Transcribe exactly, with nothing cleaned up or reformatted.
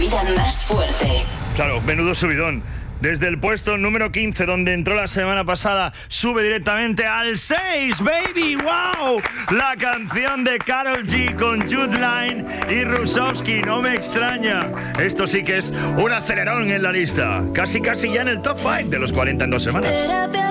subida más fuerte. Claro, menudo subidón. Desde el puesto número quince, donde entró la semana pasada, sube directamente al seis, baby, wow. La canción de Karol G con Jude Line y Rusowski, no me extraña. Esto sí que es un acelerón en la lista. Casi, casi ya en el top cinco de los cuarenta en dos semanas.